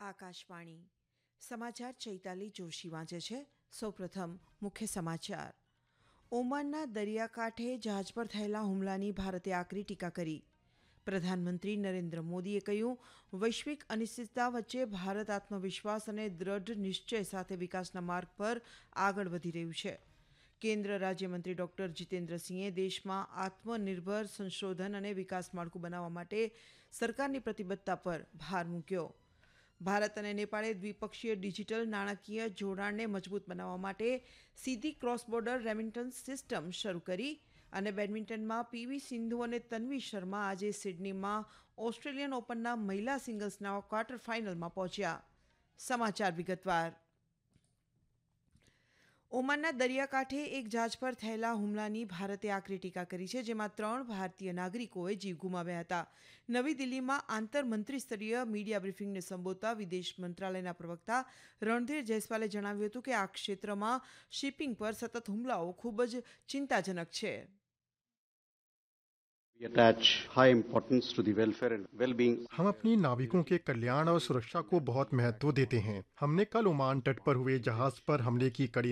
આકાશવાણી સમાચાર ચૈતાલી જોશી વાંચે છે. સૌપ્રથમ મુખ્ય સમાચાર. ઓમાનના દરિયાકાંઠે જહાજ પર થયેલા હુમલાની ભારતે આકરી ટીકા કરી. પ્રધાનમંત્રી નરેન્દ્ર મોદીએ કહ્યું, વૈશ્વિક અનિશ્ચિતતા વચ્ચે ભારત આત્મવિશ્વાસ અને દ્રઢ નિશ્ચય સાથે વિકાસના માર્ગ પર આગળ વધી રહ્યું છે. કેન્દ્ર રાજ્યમંત્રી ડોક્ટર જીતેન્દ્રસિંહે દેશમાં આત્મનિર્ભર સંશોધન અને વિકાસ માળખું બનાવવા માટે સરકારની પ્રતિબદ્ધતા પર ભાર મૂક્યો. ભારત અને નેપાળે દ્વિપક્ષીય ડિજિટલ નાણાકીય જોડાણને મજબૂત બનાવવા માટે સીધી ક્રોસ બોર્ડર રેમિટન્સ સિસ્ટમ શરૂ કરી. અને બેડમિન્ટનમાં પીવી સિંધુ અને તન્વી શર્મા આજે સિડનીમાં ઓસ્ટ્રેલિયન ઓપનના મહિલા સિંગલ્સના ક્વાર્ટર ફાઇનલમાં પહોંચ્યા. સમાચાર વિગતવાર. ઓમાનના દરિયાકાંઠે એક જહાજ પર થયેલા હુમલાની ભારતે આકરી ટીકા કરી છે, જેમાં 3 ભારતીય નાગરિકોએ જીવ ગુમાવ્યા હતા. નવી દિલ્હીમાં આંતરમંત્રીસ્તરીય મીડિયા બ્રીફિંગને સંબોધતા વિદેશ મંત્રાલયના પ્રવક્તા રણધીર જયસ્વાલે જણાવ્યું હતું કે આ ક્ષેત્રમાં શિપિંગ પર સતત હુમલાઓ ખૂબ જ ચિંતાજનક છે. हम अपनी नाविकों के कल्याण और सुरक्षा को बहुत महत्व देते हैं. हमने कल ओमान तट पर हुए जहाज पर हमले की कड़ी